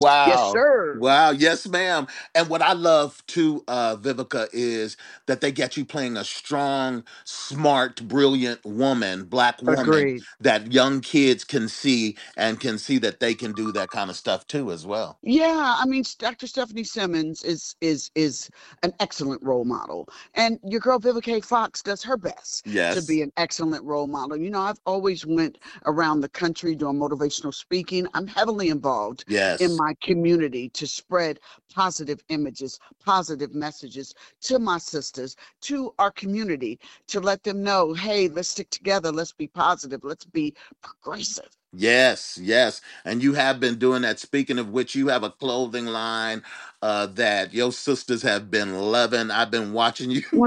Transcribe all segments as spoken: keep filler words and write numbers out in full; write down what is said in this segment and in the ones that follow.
Yes, Wow. sir. Wow. Yes, ma'am. And what I love too, uh, Vivica, is that they get you playing a strong, smart, brilliant woman, black woman, Agreed. that young kids can see and can see that they can do that kind of stuff too, as well. Yeah, I mean, doctor Stephanie Simmons is is is an excellent role model, and your girl Vivica A. Fox does her best to Yes. be an excellent role model. You know, I've always went around the country doing motivational speaking. I'm heavily involved in Yes. my community to spread positive images, positive messages to my sisters, to our community, to let them know, hey, let's stick together, let's be positive, let's be progressive. Yes, yes. And you have been doing that. Speaking of which, you have a clothing line uh, that your sisters have been loving. I've been watching you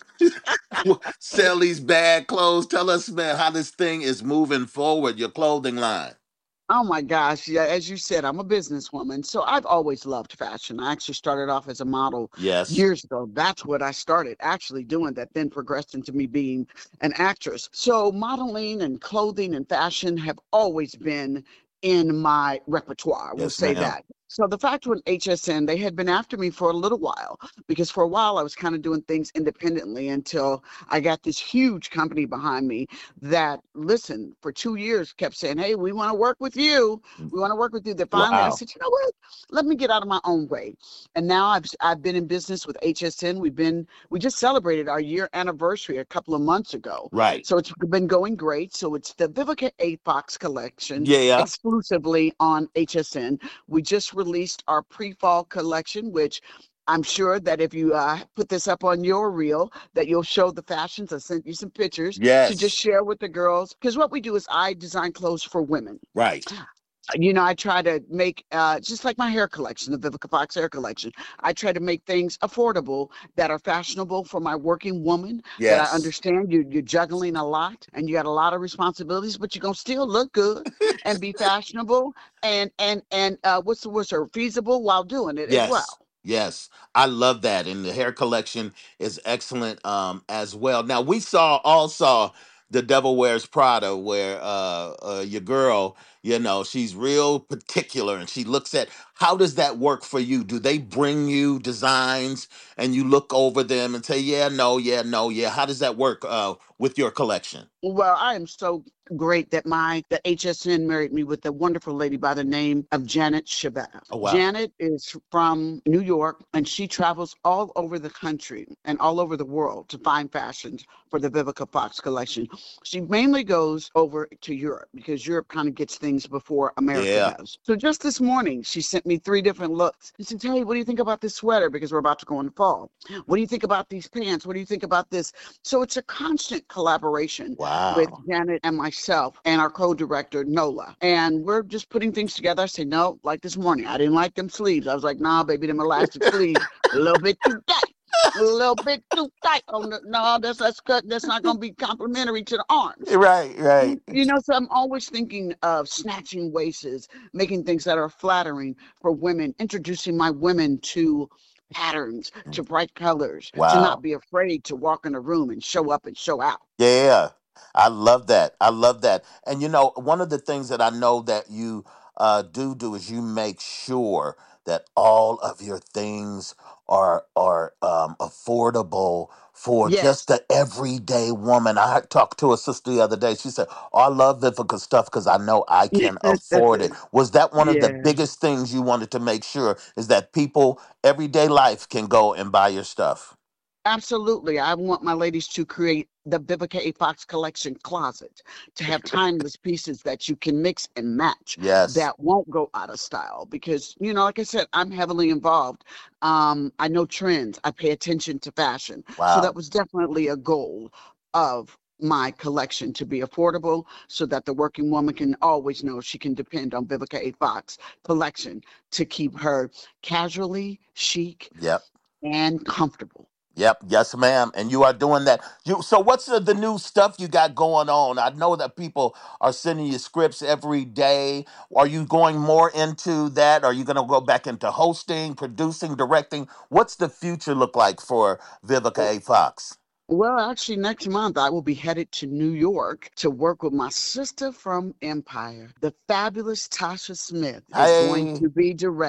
sell these bad clothes. Tell us, man, how this thing is moving forward, your clothing line. Oh my gosh. Yeah, as you said, I'm a businesswoman. So I've always loved fashion. I actually started off as a model Yes. years ago. That's what I started actually doing, that then progressed into me being an actress. So modeling and clothing and fashion have always been in my repertoire. We'll Yes, say ma'am. that. So the fact when H S N, they had been after me for a little while because for a while I was kind of doing things independently until I got this huge company behind me that, listen, for two years kept saying, hey, we want to work with you. We want to work with you. Then finally I Wow. said, you know what? Let me get out of my own way. And now I've I've been in business with H S N. We've been we just celebrated our year anniversary a couple of months ago. Right. So it's been going great. So it's the Vivica A. Fox collection Yeah. exclusively on H S N. We just released our pre-fall collection, which I'm sure that if you uh, put this up on your reel, that you'll show the fashions. I sent you some pictures to just Yes. share with the girls. Because what we do is I design clothes for women. Right. You know, I try to make uh, just like my hair collection, the Vivica Fox hair collection. I try to make things affordable that are fashionable for my working woman. That I Yes. understand you you're juggling a lot and you got a lot of responsibilities, but you're gonna still look good and be fashionable and and and uh, what's the word, sir? Feasible while doing it as Yes. well. Yes. I love that. And the hair collection is excellent um as well. Now we saw also The Devil Wears Prada, where uh, uh your girl, you know, she's real particular and she looks at how does that work for you? Do they bring you designs and you look over them and say, yeah, no, yeah, no, yeah. How does that work uh with your collection? Well, I am so great that my that H S N married me with a wonderful lady by the name of Janet Shabazz. Oh wow. Janet is from New York and she travels all over the country and all over the world to find fashions for the Vivica Fox collection. She mainly goes over to Europe because Europe kind of gets things before America Yeah. does. So just this morning, she sent me three different looks. She said, hey, what do you think about this sweater? Because we're about to go in the fall. What do you think about these pants? What do you think about this? So it's a constant collaboration with Wow. Janet and myself and our co-director Nola. And we're just putting things together. I say, no, like this morning, I didn't like them sleeves. I was like, nah, baby, them elastic sleeves, a little bit too tight. A little bit too tight on the no, that's that's cut. That's not gonna be complimentary to the arms. Right, right. You know, so I'm always thinking of snatching waists, making things that are flattering for women, introducing my women to patterns, to bright colors, to not Wow. be afraid to walk in a room and show up and show out. Yeah, I love that. I love that. And you know, one of the things that I know that you uh, do do is you make sure that all of your things are are um, affordable for just Yes. the everyday woman. I talked to a sister the other day. She said, "Oh, I love Vivica stuff because I know I can afford it." Was that one of the Yeah, biggest things you wanted to make sure is that people everyday life can go and buy your stuff? absolutely. I want my ladies to create the Vivica A. Fox collection closet to have timeless pieces that you can mix and match Yes. that won't go out of style. Because, you know, like I said, I'm heavily involved. Um, I know trends, I pay attention to fashion. So that Wow. was definitely a goal of my collection to be affordable so that the working woman can always know she can depend on Vivica A. Fox collection to keep her casually chic Yep. and comfortable. Yep, yes, ma'am. And you are doing that. You so what's the, the new stuff you got going on? I know that people are sending you scripts every day. Are you going more into that? Are you going to go back into hosting, producing, directing? What's the future look like for Vivica A. Fox? Well, actually, next month I will be headed to New York to work with my sister from Empire. The fabulous Tasha Smith is going Hey. to be directing.